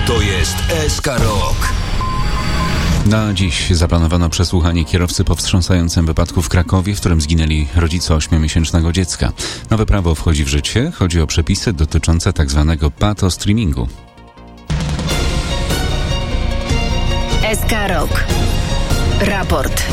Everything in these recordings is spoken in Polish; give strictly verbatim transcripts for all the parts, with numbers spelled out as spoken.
To jest S K Rock. Na dziś zaplanowano przesłuchanie kierowcy po wstrząsającym wypadku w Krakowie, w którym zginęli rodzice ośmiomiesięcznego dziecka. Nowe prawo wchodzi w życie. Chodzi o przepisy dotyczące tzw. patostreamingu. S K Rock. Raport.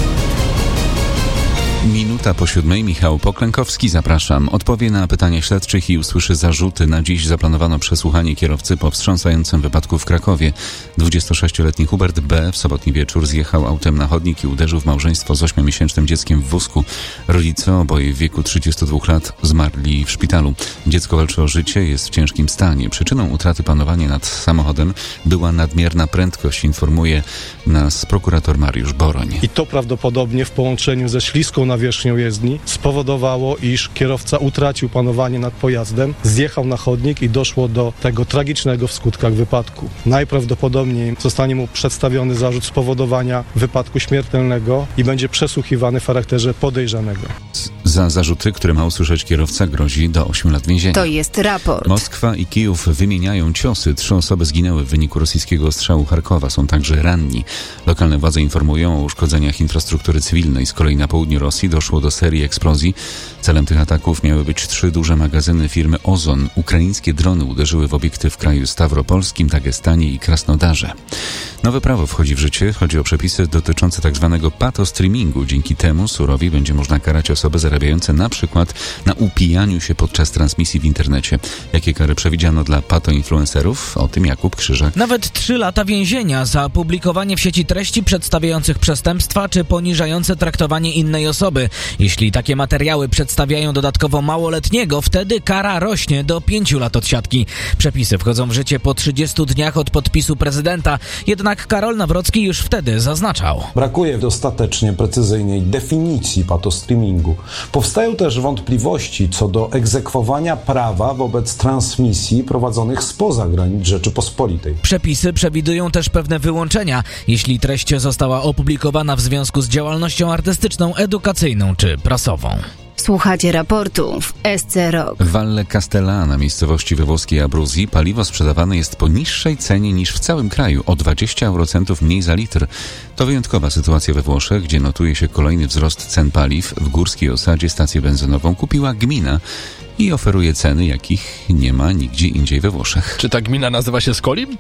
Minuta po siódmej. Michał Poklękowski, zapraszam. Odpowie na pytania śledczych i usłyszy zarzuty. Na dziś zaplanowano przesłuchanie kierowcy po wstrząsającym wypadku w Krakowie. dwudziestosześcioletni Hubert B. w sobotni wieczór zjechał autem na chodnik i uderzył w małżeństwo z ośmiomiesięcznym dzieckiem w wózku. Rodzice, oboje w wieku trzydziestu dwóch lat, zmarli w szpitalu. Dziecko walczy o życie, jest w ciężkim stanie. Przyczyną utraty panowania nad samochodem była nadmierna prędkość, informuje nas prokurator Mariusz Boroń. I to prawdopodobnie w połączeniu ze śliską nawierzchnią jezdni spowodowało, iż kierowca utracił panowanie nad pojazdem, zjechał na chodnik i doszło do tego tragicznego w skutkach wypadku. Najprawdopodobniej zostanie mu przedstawiony zarzut spowodowania wypadku śmiertelnego i będzie przesłuchiwany w charakterze podejrzanego. Za zarzuty, które ma usłyszeć kierowca, grozi do ośmiu lat więzienia. To jest raport. Moskwa i Kijów wymieniają ciosy. Trzy osoby zginęły w wyniku rosyjskiego ostrzału Charkowa. Są także ranni. Lokalne władze informują o uszkodzeniach infrastruktury cywilnej. Z kolei na południu Rosji doszło do serii eksplozji. Celem tych ataków miały być trzy duże magazyny firmy Ozon. Ukraińskie drony uderzyły w obiekty w kraju Stawropolskim, Dagestanie i Krasnodarze. Nowe prawo wchodzi w życie. Chodzi o przepisy dotyczące tzw. patostreamingu. Dzięki temu surowi będzie można karać osoby zarabiające na przykład na upijaniu się podczas transmisji w internecie. Jakie kary przewidziano dla patoinfluencerów? O tym Jakub Krzyżak. Nawet trzy lata więzienia za publikowanie w sieci treści przedstawiających przestępstwa czy poniżające traktowanie innej osoby. Jeśli takie materiały przedstawiają dodatkowo małoletniego, wtedy kara rośnie do pięciu lat odsiadki. Przepisy wchodzą w życie po trzydziestu dniach od podpisu prezydenta. Jednak Karol Nawrocki już wtedy zaznaczał. Brakuje dostatecznie precyzyjnej definicji patostreamingu. Powstają też wątpliwości co do egzekwowania prawa wobec transmisji prowadzonych spoza granic Rzeczypospolitej. Przepisy przewidują też pewne wyłączenia, jeśli treść została opublikowana w związku z działalnością artystyczną, edukacyjną czy prasową. Słuchacie raportu w S C Rock. W Valle Castellana, miejscowości we włoskiej Abruzji, paliwo sprzedawane jest po niższej cenie niż w całym kraju, o dwadzieścia eurocentów mniej za litr. To wyjątkowa sytuacja we Włoszech, gdzie notuje się kolejny wzrost cen paliw. W górskiej osadzie stację benzynową kupiła gmina i oferuje ceny, jakich nie ma nigdzie indziej we Włoszech. Czy ta gmina nazywa się Skolim?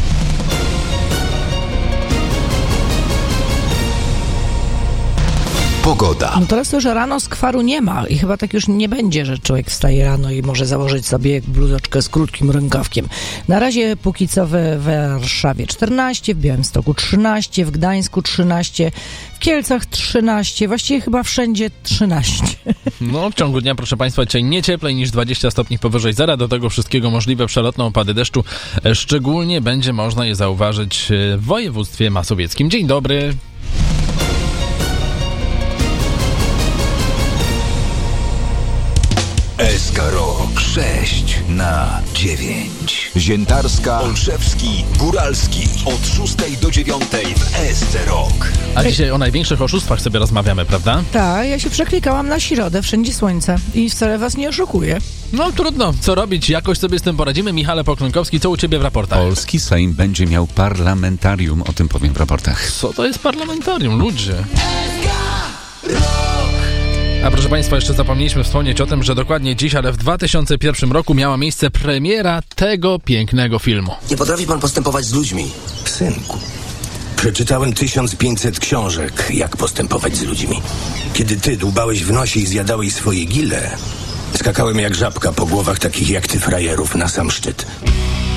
Pogoda. No teraz to już rano skwaru nie ma i chyba tak już nie będzie, że człowiek wstaje rano i może założyć sobie bluzeczkę z krótkim rękawkiem. Na razie póki co we Warszawie czternaście, w Białymstoku trzynaście, w Gdańsku trzynaście, w Kielcach trzynaście, właściwie chyba wszędzie trzynaście. No, w ciągu dnia, proszę Państwa, dzisiaj nie cieplej niż dwadzieścia stopni powyżej zera. Do tego wszystkiego możliwe przelotne opady deszczu. Szczególnie będzie można je zauważyć w województwie mazowieckim. Dzień dobry. S K Rock sześć na dziewięć. Ziętarska, Olszewski, Góralski. Od szóstej do dziewiątej w S C Rock. A dzisiaj o największych oszustwach sobie rozmawiamy, prawda? Tak, ja się przeklikałam na środę, wszędzie słońce i wcale was nie oszukuję. No trudno, co robić? Jakoś sobie z tym poradzimy. Michale Poklękowski, co u ciebie w raportach? Polski Sejm będzie miał parlamentarium, o tym powiem w raportach. Co to jest parlamentarium, ludzie? A proszę Państwa, jeszcze zapomnieliśmy wspomnieć o tym, że dokładnie dziś, ale w dwa tysiące pierwszym roku miała miejsce premiera tego pięknego filmu. Nie potrafi pan postępować z ludźmi, synku. Przeczytałem tysiąc pięćset książek, jak postępować z ludźmi. Kiedy ty dłubałeś w nosie i zjadałeś swoje gile, skakałem jak żabka po głowach takich jak ty frajerów na sam szczyt.